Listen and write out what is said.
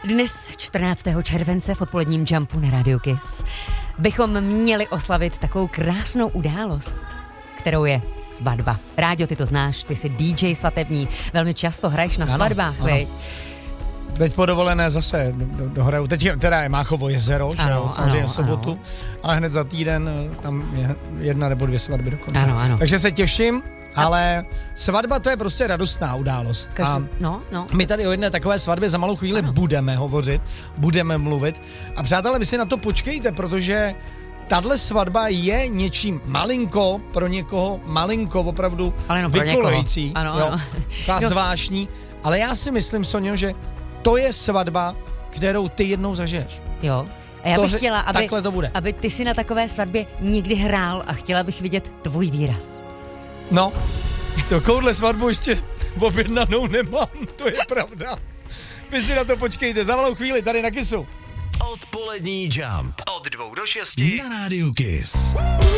Dnes, 14. července v odpoledním Jumpu na Radio Kiss, bychom měli oslavit takovou krásnou událost, kterou je svatba. Ráďo, ty to znáš, ty jsi DJ svatební, velmi často hraješ na svatbách, veď? Teď po dovolené zase dohraju, teď teda je Máchovo jezero, samozřejmě v sobotu, ale hned za týden tam je 1 nebo 2 svatby dokonce. Ano. Takže se těším, ale svatba to je prostě radostná událost. My tady o jedné takové svatbě za malou chvíli budeme hovořit, budeme mluvit a přátelé, vy si na to počkejte, protože tahle svatba je něčím malinko, pro někoho malinko opravdu vykolující, zvláštní, ale já si myslím, Sonio, že to je svatba, kterou ty jednou zažiješ. Jo. A já bych chtěla, aby ty si na takové svatbě někdy hrál a chtěla bych vidět tvůj výraz. No, takovouhle svatbu ještě objednanou nemám, to je pravda. Vy si na to počkejte, za malou chvíli tady na Kissu. Odpolední Jump od 2 do 6 na Radio Kiss.